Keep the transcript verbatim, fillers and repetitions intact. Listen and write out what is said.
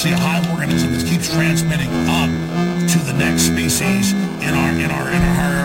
actually a hive organism that keeps transmitting up to the next species in our in our in our